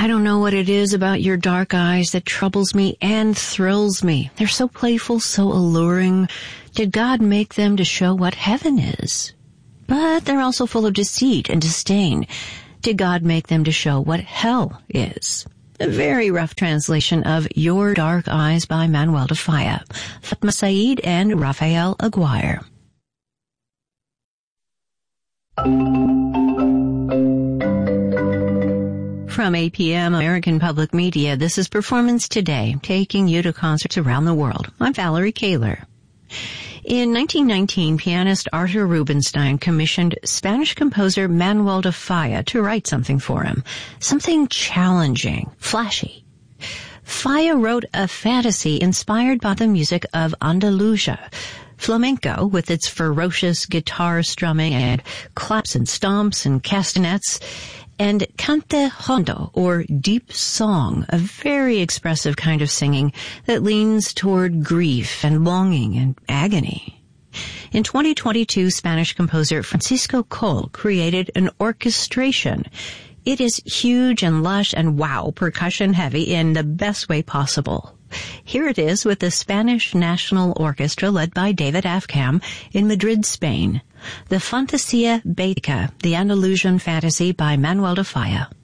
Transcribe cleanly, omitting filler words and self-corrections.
I don't know what it is about your dark eyes that troubles me and thrills me. They're so playful, so alluring. Did God make them to show what heaven is? But they're also full of deceit and disdain. Did God make them to show what hell is? A very rough translation of Your Dark Eyes by Manuel de Falla, Fatma Said and Raphael Aguirre. From APM American Public Media, this is Performance Today, taking you to concerts around the world. I'm Valerie Kaler. In 1919, pianist Arthur Rubinstein commissioned Spanish composer Manuel de Falla to write something for him. Something challenging, flashy. Falla wrote a fantasy inspired by the music of Andalusia, flamenco with its ferocious guitar strumming and claps and stomps and castanets, and cante hondo, or deep song, a very expressive kind of singing that leans toward grief and longing and agony. In 2022, Spanish composer Francisco Coll created an orchestration. It is huge and lush and wow, percussion heavy in the best way possible. Here it is with the Spanish National Orchestra led by David Afkam in Madrid, Spain. The Fantasía Bética, the Andalusian Fantasy by Manuel de Falla.